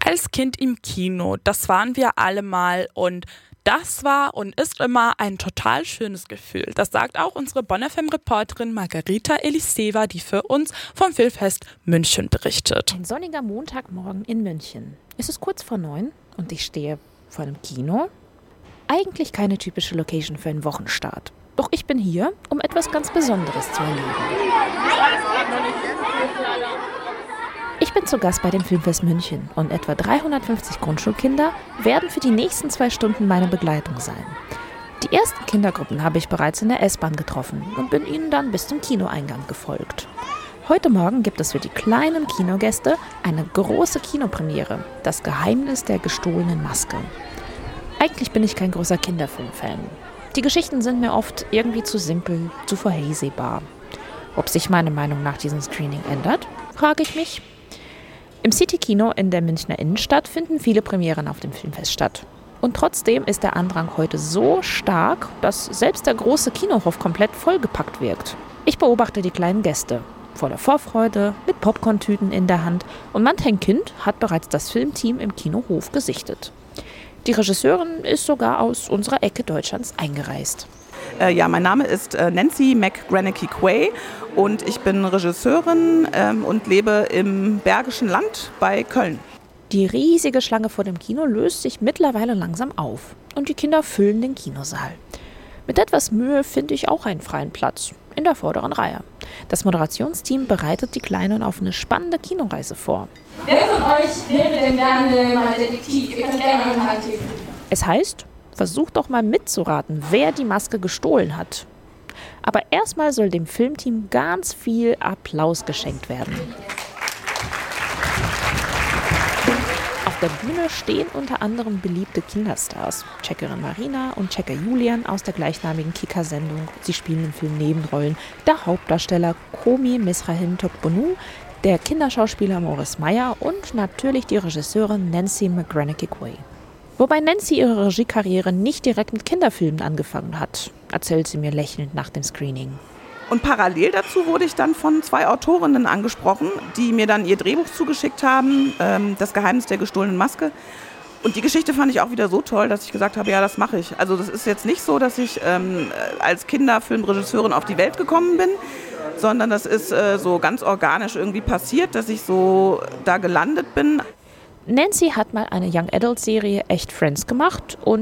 Als Kind im Kino, das waren wir alle mal und das war und ist immer ein total schönes Gefühl. Das sagt auch unsere Bonn FM-Reporterin Margarita Eliseva, die für uns vom Filmfest München berichtet. Ein sonniger Montagmorgen in München. Es ist kurz vor 9 und ich stehe vor einem Kino. Eigentlich keine typische Location für einen Wochenstart. Doch ich bin hier, um etwas ganz Besonderes zu erleben. Ich bin zu Gast bei dem Filmfest München und etwa 350 Grundschulkinder werden für die nächsten 2 Stunden meine Begleitung sein. Die ersten Kindergruppen habe ich bereits in der S-Bahn getroffen und bin ihnen dann bis zum Kinoeingang gefolgt. Heute Morgen gibt es für die kleinen Kinogäste eine große Kinopremiere, das Geheimnis der gestohlenen Maske. Eigentlich bin ich kein großer Kinderfilmfan. Die Geschichten sind mir oft irgendwie zu simpel, zu vorhersehbar. Ob sich meine Meinung nach diesem Screening ändert, frage ich mich. Im City-Kino in der Münchner Innenstadt finden viele Premieren auf dem Filmfest statt. Und trotzdem ist der Andrang heute so stark, dass selbst der große Kinohof komplett vollgepackt wirkt. Ich beobachte die kleinen Gäste, voller Vorfreude, mit Popcorn-Tüten in der Hand und manch ein Kind hat bereits das Filmteam im Kinohof gesichtet. Die Regisseurin ist sogar aus unserer Ecke Deutschlands eingereist. Mein Name ist Nancy McGranachy-Quay und ich bin Regisseurin und lebe im Bergischen Land bei Köln. Die riesige Schlange vor dem Kino löst sich mittlerweile langsam auf und die Kinder füllen den Kinosaal. Mit etwas Mühe finde ich auch einen freien Platz in der vorderen Reihe. Das Moderationsteam bereitet die Kleinen auf eine spannende Kinoreise vor. Wer von euch wäre denn gerne mal Detektiv? Ihr könnt gerne eure Hand heben. Es heißt, versucht doch mal mitzuraten, wer die Maske gestohlen hat. Aber erstmal soll dem Filmteam ganz viel Applaus geschenkt werden. Auf der Bühne stehen unter anderem beliebte Kinderstars. Checkerin Marina und Checker Julian aus der gleichnamigen Kika-Sendung. Sie spielen im Film Nebenrollen. Der Hauptdarsteller Komi Misrahin Tokbonu, der Kinderschauspieler Morris Meyer und natürlich die Regisseurin Nancy McGranachy-Quay. Wobei Nancy ihre Regiekarriere nicht direkt mit Kinderfilmen angefangen hat, erzählt sie mir lächelnd nach dem Screening. Und parallel dazu wurde ich dann von 2 Autorinnen angesprochen, die mir dann ihr Drehbuch zugeschickt haben, das Geheimnis der gestohlenen Maske. Und die Geschichte fand ich auch wieder so toll, dass ich gesagt habe, ja, das mache ich. Also das ist jetzt nicht so, dass ich als Kinderfilmregisseurin auf die Welt gekommen bin, sondern das ist so ganz organisch irgendwie passiert, dass ich so da gelandet bin. Nancy hat mal eine Young Adult Serie Echt Friends gemacht und